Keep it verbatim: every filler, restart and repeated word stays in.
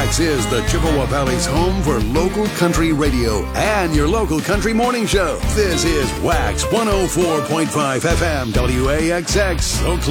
Wax is the Chippewa Valley's home for local country radio and your local country morning show. This is Wax one oh four point five F M W A X X.